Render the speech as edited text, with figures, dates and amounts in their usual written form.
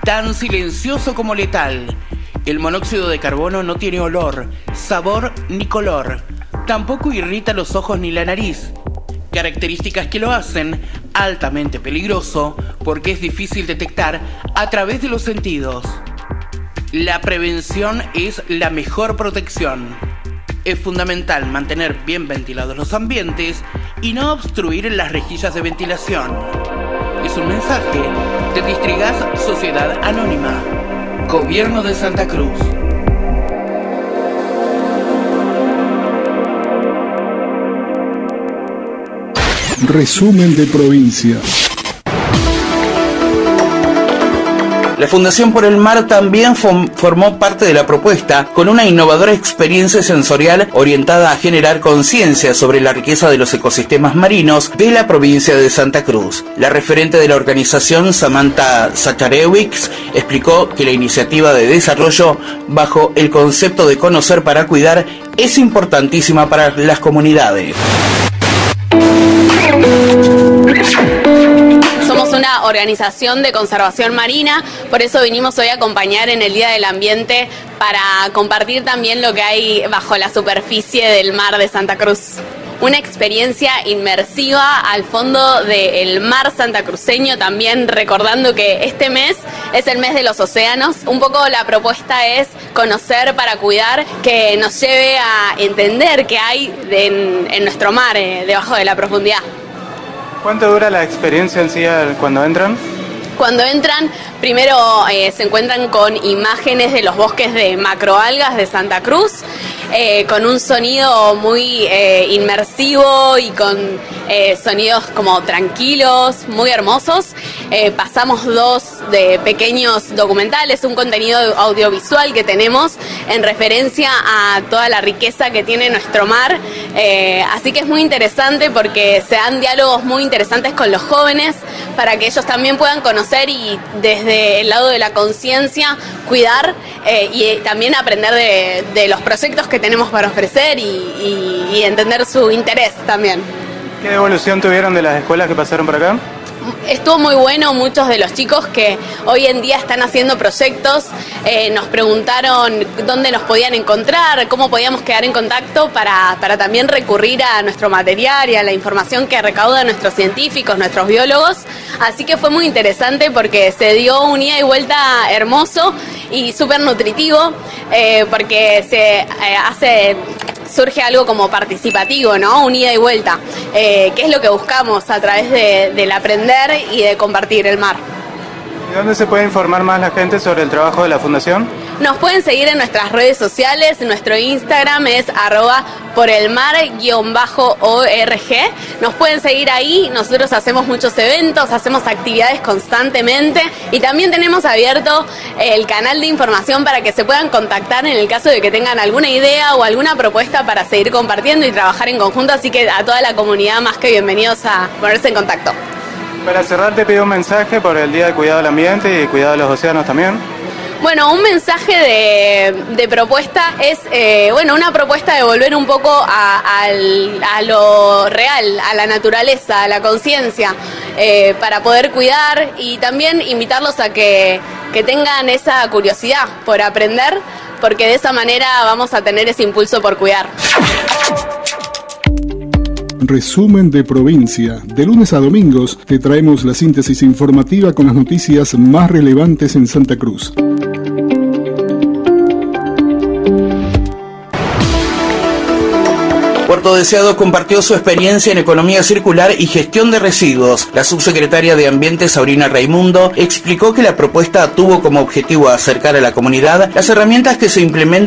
tan silencioso como letal. El monóxido de carbono no tiene olor, sabor ni color. Tampoco irrita los ojos ni la nariz. Características que lo hacen altamente peligroso porque es difícil detectar a través de los sentidos. La prevención es la mejor protección. Es fundamental mantener bien ventilados los ambientes y no obstruir las rejillas de ventilación. Es un mensaje de Distrigas Sociedad Anónima, Gobierno de Santa Cruz. Resumen de provincia. La Fundación por el Mar también formó parte de la propuesta con una innovadora experiencia sensorial orientada a generar conciencia sobre la riqueza de los ecosistemas marinos de la provincia de Santa Cruz. La referente de la organización, Samantha Zacharewicz, explicó que la iniciativa de desarrollo bajo el concepto de conocer para cuidar es importantísima para las comunidades. Somos una organización de conservación marina, por eso vinimos hoy a acompañar en el Día del Ambiente para compartir también lo que hay bajo la superficie del mar de Santa Cruz. Una experiencia inmersiva al fondo del mar santacruceño, también recordando que este mes es el mes de los océanos. Un poco la propuesta es conocer para cuidar, que nos lleve a entender qué hay en nuestro mar, debajo de la profundidad. ¿Cuánto dura la experiencia en sí cuando entran? Cuando entran, primero se encuentran con imágenes de los bosques de macroalgas de Santa Cruz, con un sonido muy inmersivo y con sonidos como tranquilos, muy hermosos. Pasamos 2 de pequeños documentales, un contenido audiovisual que tenemos en referencia a toda la riqueza que tiene nuestro mar. Así que es muy interesante porque se dan diálogos muy interesantes con los jóvenes para que ellos también puedan conocer y desde el lado de la conciencia cuidar y también aprender de los proyectos que tenemos para ofrecer y entender su interés también. ¿Qué evolución tuvieron de las escuelas que pasaron por acá? Estuvo muy bueno, muchos de los chicos que hoy en día están haciendo proyectos nos preguntaron dónde nos podían encontrar, cómo podíamos quedar en contacto para también recurrir a nuestro material y a la información que recaudan nuestros científicos, nuestros biólogos. Así que fue muy interesante porque se dio un ida y vuelta hermoso y súper nutritivo porque surge algo como participativo, ¿no? Un ida y vuelta, que es lo que buscamos a través del aprender y de compartir el mar. ¿Y dónde se puede informar más la gente sobre el trabajo de la Fundación? Nos pueden seguir en nuestras redes sociales, nuestro Instagram es @porelmar_org. Nos pueden seguir ahí, nosotros hacemos muchos eventos, hacemos actividades constantemente y también tenemos abierto el canal de información para que se puedan contactar en el caso de que tengan alguna idea o alguna propuesta para seguir compartiendo y trabajar en conjunto, así que a toda la comunidad más que bienvenidos a ponerse en contacto. Para cerrar te pido un mensaje por el Día de Cuidado del Ambiente y Cuidado de los Océanos también. Bueno, un mensaje de propuesta es, una propuesta de volver un poco a lo real, a la naturaleza, a la conciencia, para poder cuidar y también invitarlos a que tengan esa curiosidad por aprender, porque de esa manera vamos a tener ese impulso por cuidar. Resumen de provincia. De lunes a domingos te traemos la síntesis informativa con las noticias más relevantes en Santa Cruz. Puerto Deseado compartió su experiencia en economía circular y gestión de residuos. La subsecretaria de Ambiente, Sabrina Raimundo, explicó que la propuesta tuvo como objetivo acercar a la comunidad las herramientas que se implementan